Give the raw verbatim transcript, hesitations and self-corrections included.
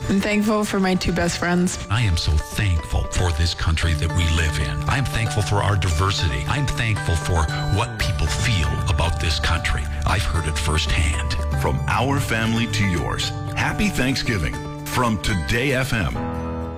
I'm thankful for my two best friends. I am so thankful for this country that we live in. I'm thankful for our diversity. I'm thankful for what people feel about this country. I've heard it firsthand. From our family to yours, happy Thanksgiving from Today F M.